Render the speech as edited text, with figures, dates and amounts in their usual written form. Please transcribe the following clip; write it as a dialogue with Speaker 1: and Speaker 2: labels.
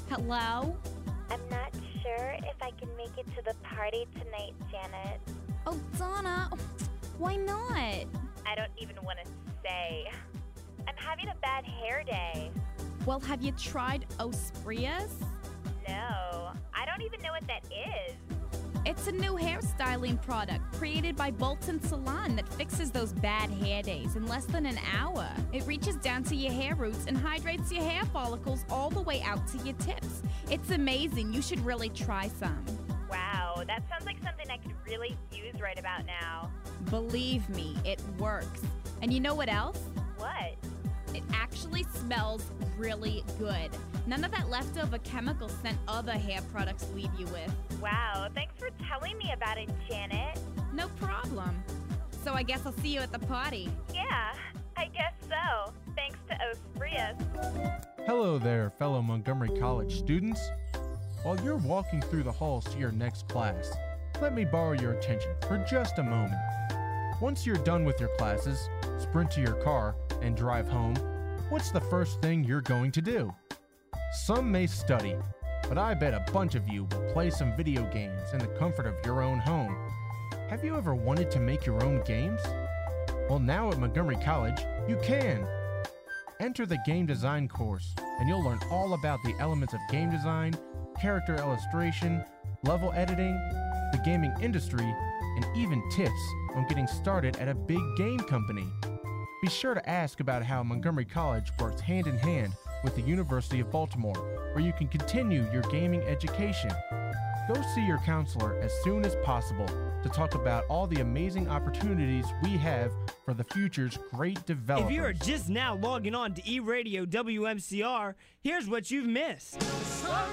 Speaker 1: Hello?
Speaker 2: I'm not sure if I can make it to the party tonight, Janet.
Speaker 1: Oh, Donna, why not?
Speaker 2: I don't even want to say. I'm having a bad hair day.
Speaker 1: Well, have you tried Ospreas?
Speaker 2: No, I don't even know what that is.
Speaker 1: It's a new hairstyling product created by Bolton Salon that fixes those bad hair days in less than an hour. It reaches down to your hair roots and hydrates your hair follicles all the way out to your tips. It's amazing. You should really try some.
Speaker 2: Wow, that sounds like something I could really use right about now.
Speaker 1: Believe me, it works. And you know what else?
Speaker 2: What?
Speaker 1: It actually smells really good. None of that leftover chemical scent other hair products leave you with.
Speaker 2: Wow, thanks for telling me about it, Janet.
Speaker 1: No problem. So I guess I'll see you at the party.
Speaker 2: Yeah, I guess so. Thanks to Ospreas.
Speaker 3: Hello there, fellow Montgomery College students. While you're walking through the halls to your next class, let me borrow your attention for just a moment. Once you're done with your classes, sprint to your car and drive home. What's the first thing you're going to do? Some may study, but I bet a bunch of you will play some video games in the comfort of your own home. Have you ever wanted to make your own games? Well, now at Montgomery College, you can. Enter the game design course, and you'll learn all about the elements of game design, character illustration, level editing, the gaming industry, and even tips on getting started at a big game company. Be sure to ask about how Montgomery College works hand in hand with the University of Baltimore, where you can continue your gaming education. Go see your counselor as soon as possible to talk about all the amazing opportunities we have for the future's great developers.
Speaker 4: If you are just now logging on to E-Radio WMCR, here's what you've missed.